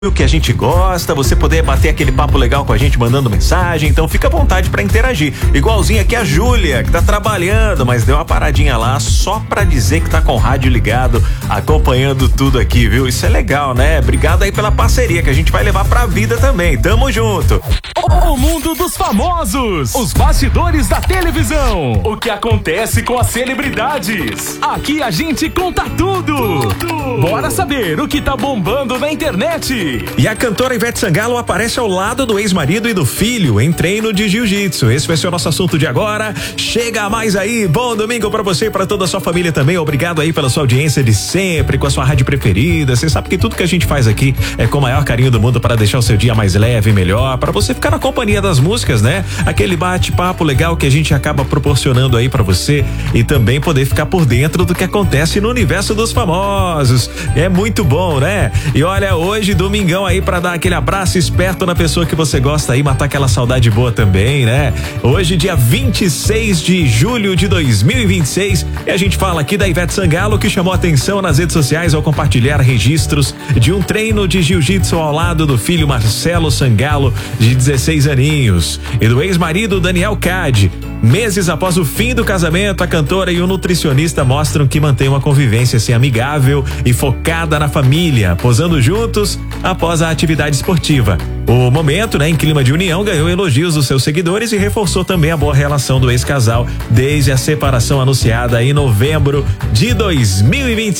o que a gente gosta, você poder bater aquele papo legal com a gente mandando mensagem, então fica à vontade pra interagir. Igualzinho aqui a Júlia, que tá trabalhando, mas deu uma paradinha lá só pra dizer que tá com o rádio ligado, acompanhando tudo aqui, viu? Isso é legal, né? Obrigado aí pela parceria que a gente vai levar pra vida também. Tamo junto. O mundo dos famosos, os bastidores da televisão, o que acontece com as celebridades. Aqui a gente conta tudo. Bora saber o que tá bombando na internet. E a cantora Ivete Sangalo aparece ao lado do ex-marido e do filho em treino de jiu-jitsu. Esse vai ser o nosso assunto de agora. Chega mais aí, bom domingo pra você e pra toda a sua família também. Obrigado aí pela sua audiência de sempre, com a sua rádio preferida. Você sabe que tudo que a gente faz aqui é com o maior carinho do mundo para deixar o seu dia mais leve e melhor, para você ficar na companhia das músicas, né? Aquele bate-papo legal que a gente acaba proporcionando aí pra você e também poder ficar por dentro do que acontece no universo dos famosos. É muito bom, né? E olha, hoje, domingão aí pra dar aquele abraço esperto na pessoa que você gosta aí, matar aquela saudade boa também, né? Hoje, dia 26 de julho de 2026, e a gente fala aqui da Ivete Sangalo, que chamou atenção nas redes sociais ao compartilhar registros de um treino de jiu-jitsu ao lado do filho Marcelo Sangalo, de 16 aninhos, e do ex-marido Daniel Cade. Meses após o fim do casamento, a cantora e o nutricionista mostram que mantém uma convivência assim amigável e focada na família, posando juntos após a atividade esportiva. O momento, né, em clima de união, ganhou elogios dos seus seguidores e reforçou também a boa relação do ex-casal desde a separação anunciada em novembro de 2025.